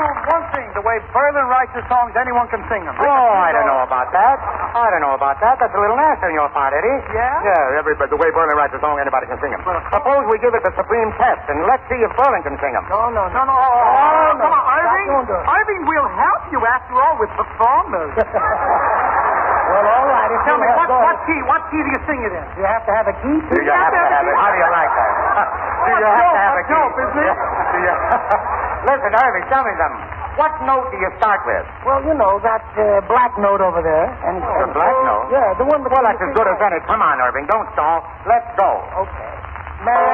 prove one thing. The way Berlin writes his songs, anyone can sing them. Oh, I don't know about that. That's a little nasty on your part, Eddie. Yeah? Yeah, everybody, the way Berlin writes a song, anybody can sing them. Suppose we give it the supreme test, and let's see if Berlin can sing them. No. Oh, Come on, Irving. Irving, we'll help you, after all, with performers. Well, all right. Tell me, what key do you sing it in? You have to have a key? Do you have to have it? How do you like that? Do you have to have a key? Dope, isn't it? Listen, Irving, tell me something. What note do you start with? Well, you know, that black note over there. And, The black note? Yeah, the one with... Well, that's as good as any. Come on, Irving, don't stall. Let's go. Okay. Man.